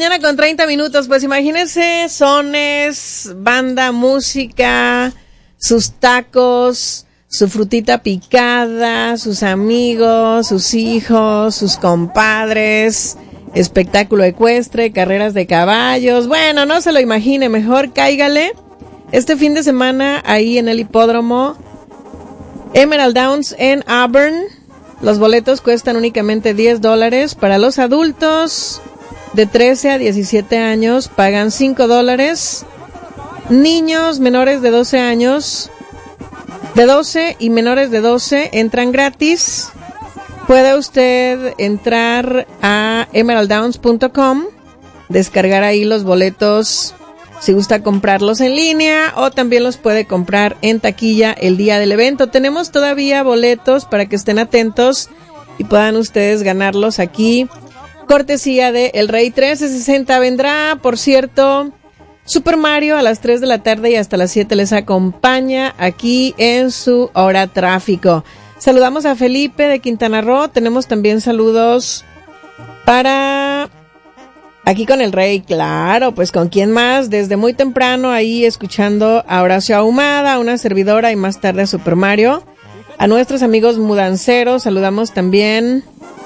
mañana con 30 minutos. Pues imagínense, sones, banda, música, sus tacos, su frutita picada, sus amigos, sus hijos, sus compadres, espectáculo ecuestre, carreras de caballos. Bueno, no se lo imagine, mejor cáigale este fin de semana ahí en el hipódromo Emerald Downs en Auburn. Los boletos cuestan únicamente $10. Para los adultos de 13 a 17 años pagan $5. Niños menores de 12 años, de 12 y menores de 12 entran gratis. Puede usted entrar a emeralddowns.com, descargar ahí los boletos si gusta comprarlos en línea, o también los puede comprar en taquilla el día del evento. Tenemos todavía boletos para que estén atentos y puedan ustedes ganarlos aquí, cortesía de El Rey 1360. Vendrá, por cierto, Super Mario a las 3 de la tarde y hasta las 7 les acompaña aquí en su hora tráfico. Saludamos a Felipe de Quintana Roo. Tenemos también saludos para aquí con el Rey, claro, pues con quién más, desde muy temprano ahí escuchando a Horacio Ahumada, a una servidora y más tarde a Super Mario. A nuestros amigos mudanceros, saludamos también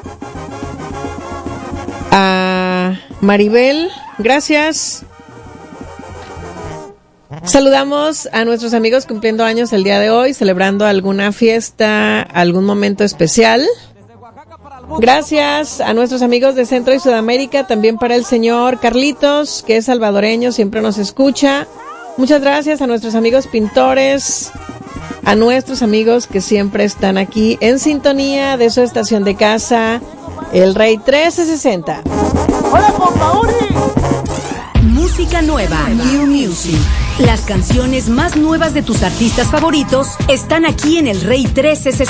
a Maribel, gracias. Saludamos a nuestros amigos cumpliendo años el día de hoy, celebrando alguna fiesta, algún momento especial. Gracias a nuestros amigos de Centro y Sudamérica, también para el señor Carlitos, que es salvadoreño, siempre nos escucha. Muchas gracias a nuestros amigos pintores, a nuestros amigos que siempre están aquí en sintonía de su estación de casa, El Rey 1360. ¡Hola, compa Uri! Música nueva, New Music. Las canciones más nuevas de tus artistas favoritos están aquí en El Rey 1360.